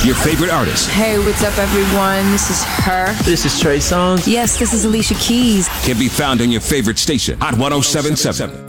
Your favorite artist Hey, what's up, everyone? This is her. This is Trey Songz. Yes, this is Alicia Keys. can be found on your favorite station, Hot 107.7.